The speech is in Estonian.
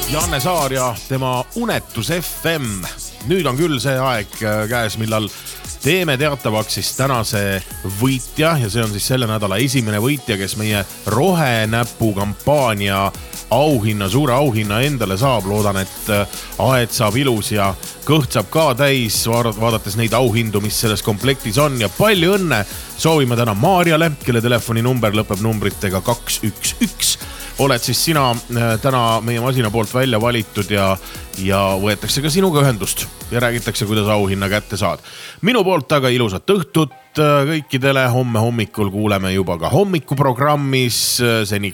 Janne Saar ja tema Unetus FM. Nüüd on küll see aeg käes, millal teeme teatavaks siis tänase võitja ja see on siis selle nädala esimene võitja, kes meie rohenäpu kampaania auhinna, suure auhinna endale saab. Loodan, et aed saab ilus ja kõht saab ka täis, vaadates neid auhindu, mis selles komplektis on ja palju õnne soovime täna Maarjale, kelle telefoninumber lõpeb numbritega 211. Oled siis sina täna meie masina poolt välja valitud ja võetakse ka sinuga ühendust ja räägitakse, kuidas auhinna kätte saad. Minu poolt aga ilusat õhtut kõikidele. Homme hommikul kuuleme juba ka hommikuprogrammis. Seni